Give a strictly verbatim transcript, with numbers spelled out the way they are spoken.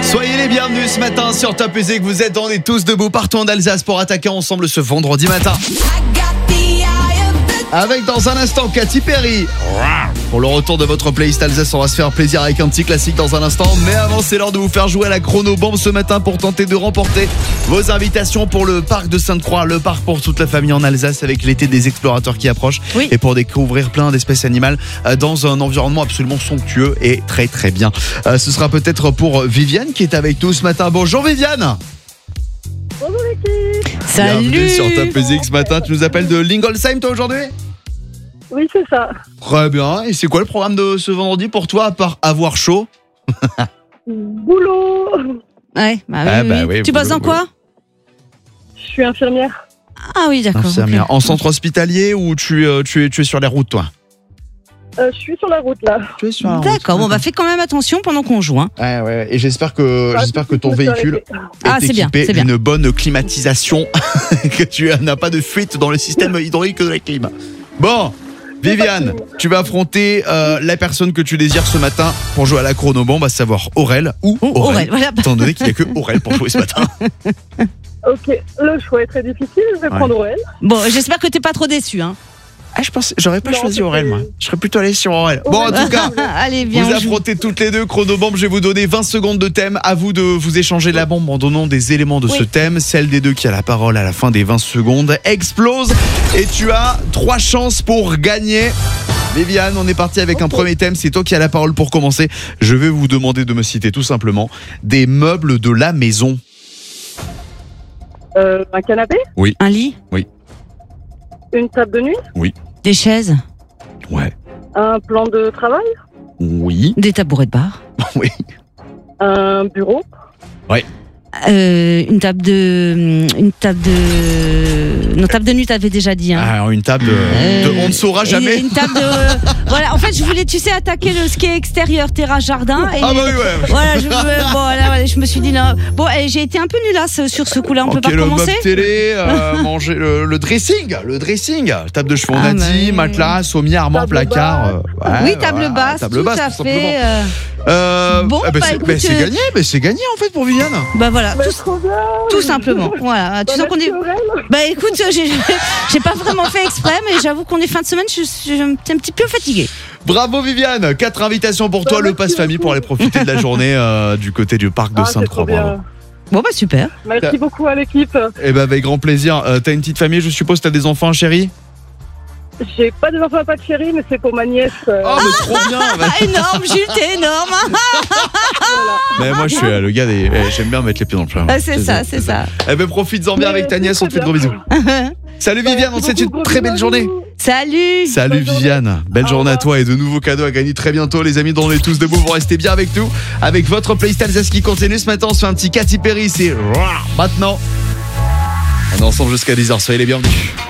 Soyez les bienvenus ce matin sur Top Music. Vous êtes, on est tous debout partout en Alsace pour attaquer ensemble ce vendredi matin. Avec dans un instant Katy Perry. Pour le retour de votre playlist Alsace, on va se faire plaisir avec un petit classique dans un instant. Mais avant, c'est l'heure de vous faire jouer à la chronobombe ce matin pour tenter de remporter vos invitations pour le parc de Sainte-Croix, le parc pour toute la famille en Alsace avec l'été des explorateurs qui approche. Oui. Et pour découvrir plein d'espèces animales dans un environnement absolument somptueux et très très bien. Euh, ce sera peut-être pour Viviane qui est avec nous ce matin. Bonjour Viviane. Bonjour l'équipe. Bienvenue Salut sur Top Music ce matin. Tu nous appelles de Lingolsheim toi aujourd'hui ? Oui, c'est ça. Très bien. Et c'est quoi le programme de ce vendredi pour toi à part avoir chaud ? Boulot. Ouais, bah oui, Ah, oui, bah oui. oui, Tu boulot, bosses dans boulot. quoi ? Je suis infirmière. Ah oui, d'accord. Infirmière. ok. En centre hospitalier ou tu, euh, tu, es, tu es sur les routes toi ? Euh, je suis sur la route là. Tu es sur la route. D'accord, bon bah fais quand même attention pendant qu'on joue. Hein. Ouais, ouais. Et j'espère que, Ah, j'espère tout que de ton suite, je me suis véhicule arrêtée. Ah, est c'est bien, équipé c'est bien. d'une bonne climatisation, que tu n'as pas de fuite dans le système hydraulique de la clim. Bon, Viviane, tu vas affronter euh, la personne que tu désires ce matin pour jouer à la chronobombe, à savoir Aurel ou Ou Aurel, Aurel, voilà. étant donné qu'il n'y a que Aurel pour jouer ce matin. Ok, le choix est très difficile. Je vais Ouais. prendre Aurel. Bon, j'espère que t'es pas trop déçu. Hein. Ah, je pense, j'aurais pas Non, choisi c'était- Aurel, moi. Je serais plutôt allé sur Aurel. Bon, en tout cas, Allez, viens. vous on joue. affrontez toutes les deux chronobombe. Je vais vous donner vingt secondes de thème. À vous de vous échanger la bombe en donnant des éléments de Oui. ce thème. Celle des deux qui a la parole à la fin des vingt secondes explose. Et tu as trois chances pour gagner. Viviane, on est parti avec un premier thème. C'est toi qui as la parole pour commencer. Je vais vous demander de me citer tout simplement des meubles de la maison. Euh, un canapé, Un lit, une table de nuit, des chaises, Ouais. un plan de travail, Oui. des tabourets de bar, Oui. un bureau, euh, une table de, une table de, non table de nuit t'avais déjà dit. Hein. Alors, une table de, Euh, de on ne saura et jamais. Une table de, voilà. En fait, je voulais, tu sais, attaquer le ski extérieur, terrasse, jardin. Et Ah bah oui, ouais. Voilà, je, me- bon, là, voilà, je me suis dit non. Bon, et j'ai été un peu nullasse sur ce coup-là. On peut Ok, pas le recommencer. meuble télé, euh, manger le, le dressing, le dressing, table de cheveux en Ah, nati, mais- matelas, sommier, armoire, Table placard. euh, ouais, Oui, table voilà, basse, table tout basse, à tout simplement. fait. euh, Euh, Bon, eh ben, bah, c'est écoute, ben, c'est euh, gagné, ben, c'est gagné en fait pour Viviane. bah voilà, Mais tout, trop bien. tout simplement. Voilà, tu Bah, sens qu'on est. merci, Aurel. Bah écoute, j'ai j'ai pas vraiment fait exprès, mais j'avoue qu'on est fin de semaine, je suis un petit peu fatiguée. Bravo Viviane, quatre invitations pour Bah, toi, le merci passe famille beaucoup. pour aller profiter de la journée euh, du côté du parc de Ah, c'est Sainte-Croix. trop bien. Bravo. Bon bah super. Merci beaucoup à l'équipe. Eh ben avec grand plaisir. Euh, t'as une petite famille, je suppose, t'as des enfants, chérie? J'ai pas des enfants, pas de chérie, mais c'est pour ma nièce. euh, Oh mais trop bien. bah. Ah, énorme, Jules, t'es énorme. Mais moi je suis euh, le gars des, eh, j'aime bien mettre les pieds dans le plat. Ah, c'est ça, c'est ça. Eh ben profites-en bien mais avec ta c'est nièce, on te fait de très gros bien. bisous. Salut Viviane, on te souhaite une Beaucoup, très gros belle bisous. journée. Salut. Salut Bonne journée. Viviane, belle Au journée à revoir. toi et de nouveaux cadeaux à gagner très bientôt les amis, dont on est tous debout, vous restez bien avec nous avec votre playlist Alsace qui continue ce matin. On se fait un petit Katy Perry, c'est maintenant. On est ensemble jusqu'à dix heures, soyez les bienvenus.